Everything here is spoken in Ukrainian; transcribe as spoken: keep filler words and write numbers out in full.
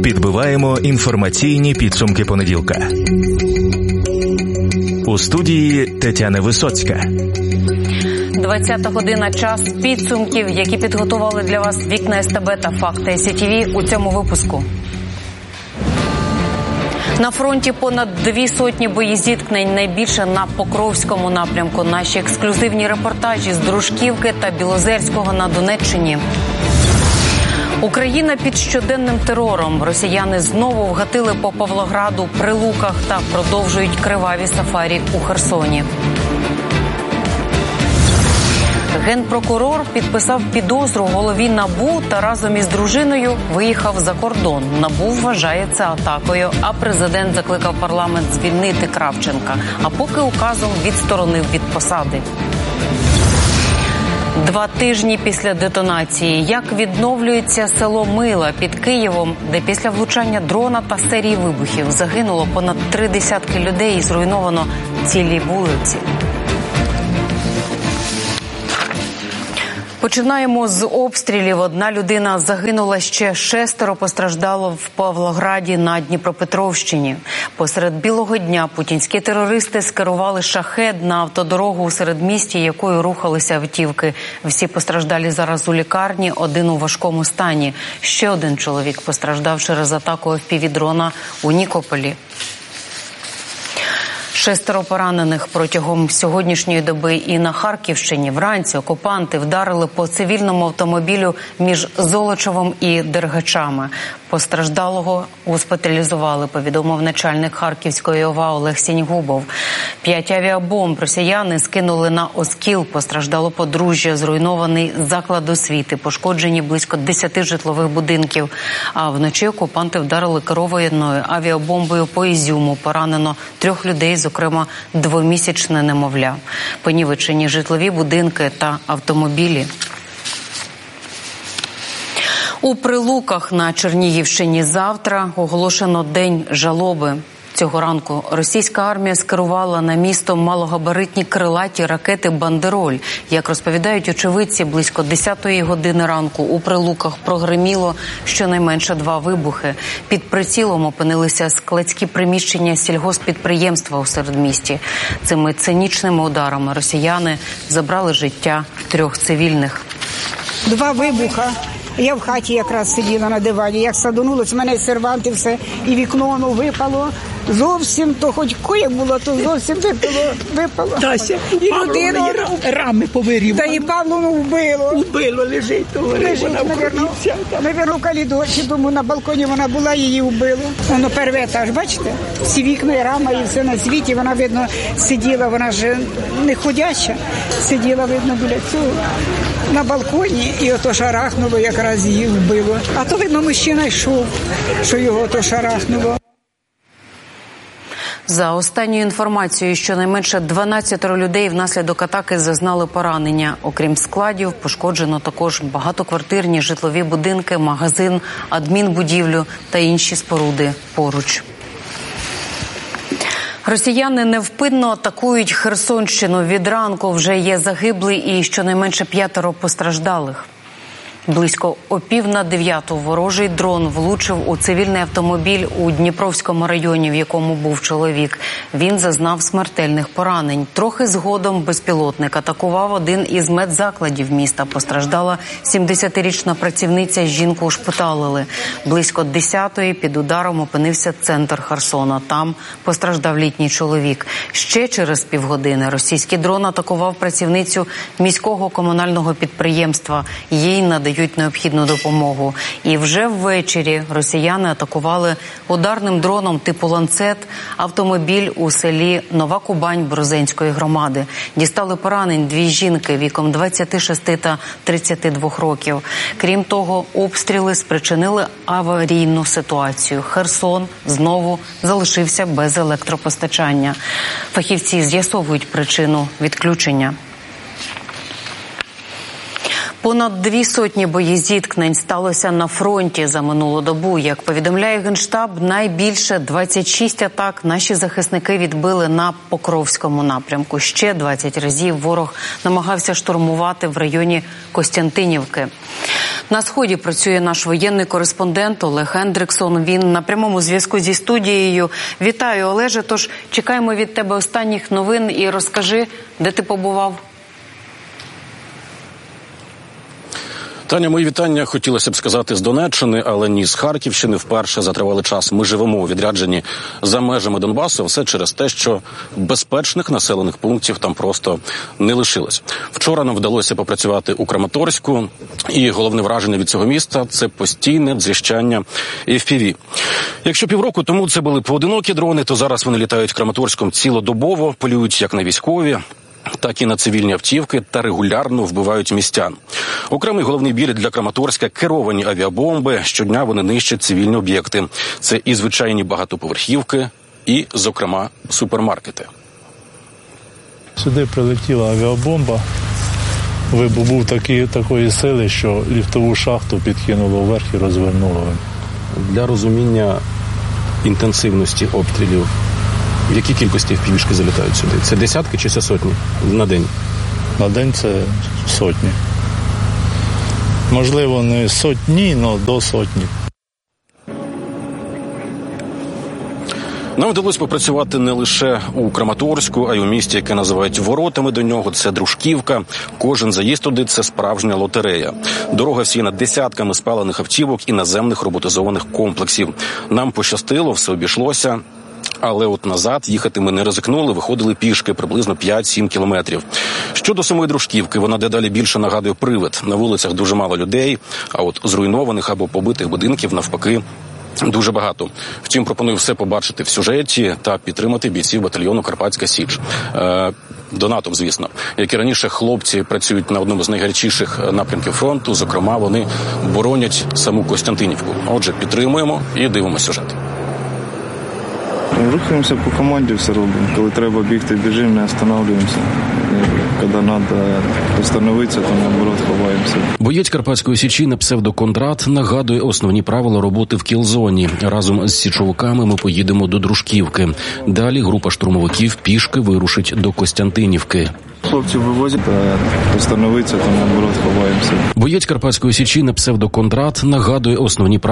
Підбиваємо інформаційні підсумки понеділка. У студії Тетяна Висоцька. двадцята година, час підсумків, які підготували для вас Вікна СТБ та Факти СІТВ у цьому випуску. На фронті понад дві сотні боєзіткнень, найбільше на Покровському напрямку. Наші ексклюзивні репортажі з Дружківки та Білозерського на Донеччині. Україна під щоденним терором. Росіяни знову вгатили по Павлограду, Прилуках та продовжують криваві сафарі у Херсоні. Генпрокурор підписав підозру голові НАБУ та разом із дружиною виїхав за кордон. НАБУ вважає це атакою, а президент закликав парламент звільнити Кравченка, а поки указом відсторонив від посади. Два тижні після детонації. Як відновлюється село Мила під Києвом, де після влучання дрона та серії вибухів загинуло понад три десятки людей і зруйновано цілі вулиці. Починаємо з обстрілів. Одна людина загинула, ще шестеро постраждало в Павлограді на Дніпропетровщині. Посеред білого дня путінські терористи скерували шахед на автодорогу у середмісті, якою рухалися автівки. Всі постраждалі зараз у лікарні, один у важкому стані. Ще один чоловік постраждав через атаку еф пі ві-дрона у Нікополі. Шестеро поранених протягом сьогоднішньої доби і на Харківщині. Вранці окупанти вдарили по цивільному автомобілю між Золочевом і Дергачами. Постраждалого госпіталізували, повідомив начальник Харківської ОВА Олег Сіньгубов. П'ять авіабомб росіяни скинули на Оскіл. Постраждало подружжя, зруйнований заклад освіти, пошкоджені близько десяти житлових будинків. А вночі окупанти вдарили керованою авіабомбою по Ізюму. Поранено трьох людей, зокрема двомісячне немовля. Понівечені житлові будинки та автомобілі. У Прилуках на Чернігівщині завтра оголошено День жалоби. Цього ранку російська армія скерувала на місто малогабаритні крилаті ракети «Бандероль». Як розповідають очевидці, близько десятої години ранку у Прилуках прогриміло щонайменше два вибухи. Під прицілом опинилися складські приміщення сільгосппідприємства у середмісті. Цими цинічними ударами росіяни забрали життя трьох цивільних. Два вибуха. Я в хаті якраз сиділа на дивані, як садонулось, мене серванти все, і вікно воно випало. Зовсім, то хоч коє було, то зовсім випало, випало. Тася, і людину рами повирівали. Та і Павловну вбило. Вбило, лежить, то лежить, вона вкрутився. Навірно, в коридорі, тому на балконі вона була, її вбило. Воно перший етаж, бачите? Всі вікна, і рама, і все на світі. Вона, видно, сиділа, вона ж не ходяча, сиділа, видно, біля цього. На балконі, і ото шарахнуло, якраз її вбило. А то, видно, мужчина йшов, що його ото шарахнуло. За останньою інформацією, щонайменше дванадцятеро людей внаслідок атаки зазнали поранення. Окрім складів, пошкоджено також багатоквартирні житлові будинки, магазин, адмінбудівлю та інші споруди поруч. Росіяни невпинно атакують Херсонщину. Від ранку вже є загиблий і щонайменше п'ятеро постраждалих. Близько о пів на дев'яту ворожий дрон влучив у цивільний автомобіль у Дніпровському районі, в якому був чоловік. Він зазнав смертельних поранень. Трохи згодом безпілотник атакував один із медзакладів міста. Постраждала сімдесятирічна працівниця, жінку ушпиталили. Близько десятої під ударом опинився центр Херсона. Там постраждав літній чоловік. Ще через півгодини російський дрон атакував працівницю міського комунального підприємства. Їй надають необхідну допомогу. І вже ввечері росіяни атакували ударним дроном типу «Ланцет» автомобіль у селі Нова Кубань Брозенської громади. Дістали поранень дві жінки віком двадцяти шести та тридцяти двох років. Крім того, обстріли спричинили аварійну ситуацію. Херсон знову залишився без електропостачання. Фахівці з'ясовують причину відключення. Понад дві сотні боєзіткнень сталося на фронті за минулу добу. Як повідомляє Генштаб, найбільше двадцять шість атак наші захисники відбили на Покровському напрямку. Ще двадцять разів ворог намагався штурмувати в районі Костянтинівки. На Сході працює наш воєнний кореспондент Олег Ендриксон. Він на прямому зв'язку зі студією. Вітаю, Олеже, тож чекаємо від тебе останніх новин і розкажи, де ти побував. Таня, мої вітання хотілося б сказати з Донеччини, але ні з Харківщини. Вперше за тривалий час ми живемо у відрядженні за межами Донбасу. Все через те, що безпечних населених пунктів там просто не лишилось. Вчора нам вдалося попрацювати у Краматорську, і головне враження від цього міста – це постійне дзищання еф пі ві. Якщо півроку тому це були поодинокі дрони, то зараз вони літають Краматорськом цілодобово, полюють як на військові, так і на цивільні автівки та регулярно вбивають містян. Окремий головний біль для Краматорська – керовані авіабомби. Щодня вони нищать цивільні об'єкти. Це і звичайні багатоповерхівки, і, зокрема, супермаркети. Сюди прилетіла авіабомба. Вибух був такий, такої сили, що ліфтову шахту підкинуло вверх і розвернуло. Для розуміння інтенсивності обстрілів, в якій кількості еф пі вішки залітають сюди? Це десятки чи це сотні на день? На день це сотні. Можливо, не сотні, але до сотні. Нам вдалося попрацювати не лише у Краматорську, а й у місті, яке називають воротами до нього. Це Дружківка. Кожен заїзд туди – це справжня лотерея. Дорога всіяна десятками спалених автівок і наземних роботизованих комплексів. Нам пощастило, все обійшлося. Але от назад їхати ми не ризикнули, виходили пішки приблизно п'ять-сім кілометрів. Щодо самої Дружківки, вона дедалі більше нагадує привид. На вулицях дуже мало людей, а от зруйнованих або побитих будинків навпаки дуже багато. Втім, пропоную все побачити в сюжеті та підтримати бійців батальйону «Карпатська Січ». Е, донатом, звісно. Як і раніше, хлопці працюють на одному з найгарячіших напрямків фронту. Зокрема, вони боронять саму Костянтинівку. Отже, підтримуємо і дивимося сюжет. Рухаємося по команді, все робимо. Коли треба бігти, біжимо, не останавливаємося. Коли треба остановитися, то наоборот ховаємося. Боєць Карпатської Січі на псевдо Кондрат нагадує основні правила роботи в кіл-зоні. Разом з січовиками ми поїдемо до Дружківки. Далі група штурмовиків пішки вирушить до Костянтинівки. Хлопців вивозять, а остановитися, то наоборот ховаємося. Боєць Карпатської Січі на псевдо Кондрат нагадує основні правила